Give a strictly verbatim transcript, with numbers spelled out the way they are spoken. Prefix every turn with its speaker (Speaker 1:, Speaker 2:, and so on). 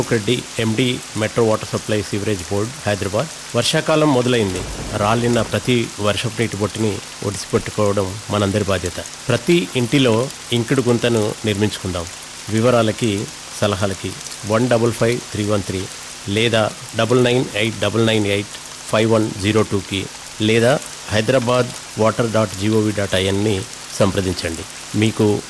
Speaker 1: రెడ్డి ఎండి metro water supply sewerage board Hyderabad. వర్షాకాలం మొదలైంది. రాలిన ప్రతి వర్షపు నీటి బొట్టుని ఒడిసిపెట్టుకోవడం మనందరి బాధ్యత. ప్రతి ఇంటిలో ఇంకుడు గుంతను నిర్మించుకుందాం. వివరాలకి సలహాలకి one double five three one three లేదా double nine eight double nine eight five one zero టూకి లేదా Hyderabad water dot GOV dot ఐఎన్ని సంప్రదించండి. మీకు